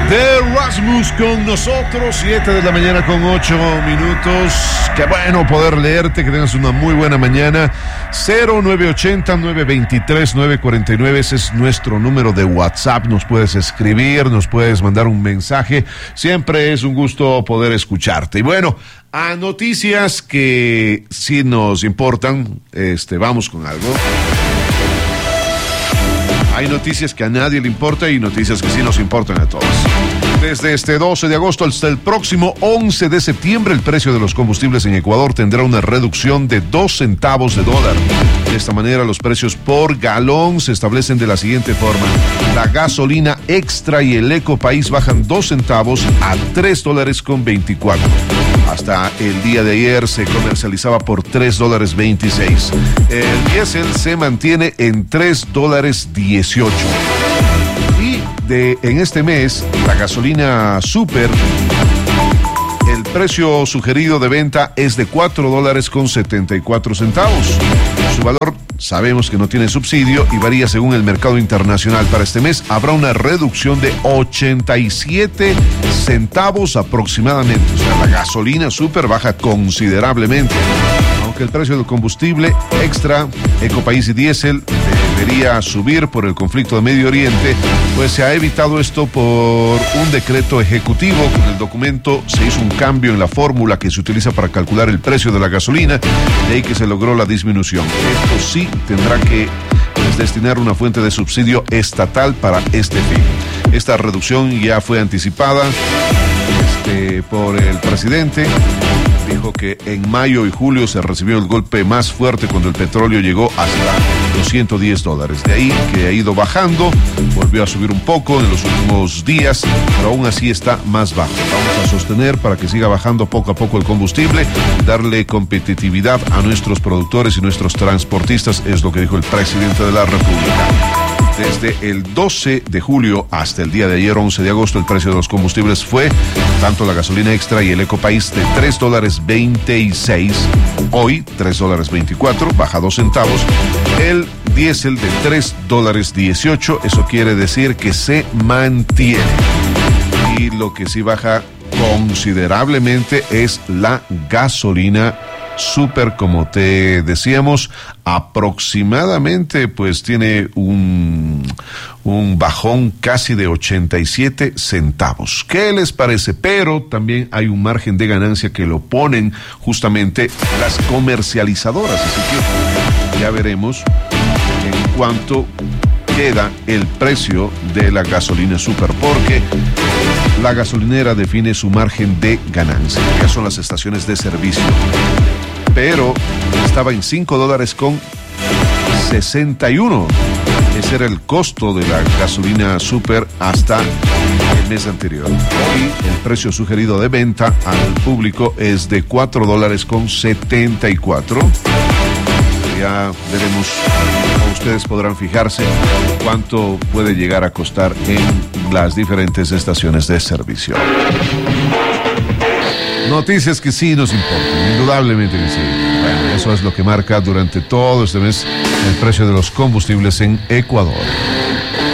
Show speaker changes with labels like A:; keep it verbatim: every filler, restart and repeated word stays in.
A: de Rasmus con nosotros, siete de la mañana con ocho minutos. Qué bueno poder leerte, que tengas una muy buena mañana. Cero nueve ochenta, nueve veintitrés, nueve cuarenta y nueve, ese es nuestro número de WhatsApp. Nos puedes escribir, nos puedes mandar un mensaje. Siempre es un gusto poder escucharte. Y bueno, a noticias que sí nos importan, este, vamos con algo. Hay noticias que a nadie le importa y noticias que sí nos importan a todos. Desde este doce de agosto hasta el próximo once de septiembre, el precio de los combustibles en Ecuador tendrá una reducción de dos centavos de dólar. De esta manera, los precios por galón se establecen de la siguiente forma. La gasolina extra y el Ecopaís bajan dos centavos a tres dólares con veinticuatro. Hasta el día de ayer se comercializaba por tres dólares veintiséis. El diésel se mantiene en tres dólares dieciocho. Y de, en este mes, la gasolina super, el precio sugerido de venta es de cuatro dólares con setenta y cuatro centavos. Su valor sabemos que no tiene subsidio y varía según el mercado internacional. Para este mes habrá una reducción de ochenta y siete centavos aproximadamente. O sea, la gasolina super baja considerablemente. Aunque el precio del combustible extra, Ecopaís y diésel debería subir por el conflicto de Medio Oriente, pues se ha evitado esto por un decreto ejecutivo. Con el documento se hizo un cambio en la fórmula que se utiliza para calcular el precio de la gasolina, de ahí que se logró la disminución. Esto sí tendrá que pues, destinar una fuente de subsidio estatal para este fin. Esta reducción ya fue anticipada este, por el presidente. Dijo que en mayo y julio se recibió el golpe más fuerte cuando el petróleo llegó hasta los ciento diez dólares. De ahí que ha ido bajando, volvió a subir un poco en los últimos días, pero aún así está más bajo. Vamos a sostener para que siga bajando poco a poco el combustible, darle competitividad a nuestros productores y nuestros transportistas, es lo que dijo el presidente de la República. Desde el doce de julio hasta el día de ayer, once de agosto, el precio de los combustibles fue tanto la gasolina extra y el Ecopaís de tres dólares veintiséis, hoy tres dólares veinticuatro, baja dos centavos. El diésel de tres dólares dieciocho, eso quiere decir que se mantiene. Y lo que sí baja considerablemente es la gasolina super, como te decíamos, aproximadamente pues tiene un, un bajón casi de ochenta y siete centavos. ¿Qué les parece? Pero también hay un margen de ganancia que lo ponen justamente las comercializadoras, así que ya veremos en cuánto queda el precio de la gasolina super, porque la gasolinera define su margen de ganancia, que son las estaciones de servicio. Pero estaba en cinco dólares con sesenta y uno. Ese era el costo de la gasolina super hasta el mes anterior. Hoy el precio sugerido de venta al público es de cuatro dólares con setenta y cuatro. Ya veremos, ustedes podrán fijarse cuánto puede llegar a costar en las diferentes estaciones de servicio. Noticias que sí nos importan, indudablemente que sí. Bueno, eso es lo que marca durante todo este mes el precio de los combustibles en Ecuador.